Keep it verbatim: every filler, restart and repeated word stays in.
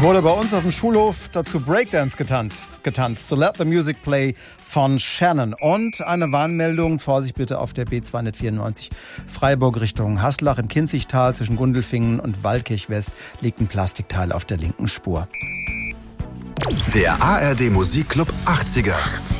Wurde bei uns auf dem Schulhof dazu Breakdance getanzt, getanzt. So Let the Music Play von Shannon. Und eine Warnmeldung, Vorsicht bitte auf der B zweihundertvierundneunzig Freiburg Richtung Haslach im Kinzigtal zwischen Gundelfingen und Waldkirch West liegt ein Plastikteil auf der linken Spur. Der A R D Musikclub achtziger.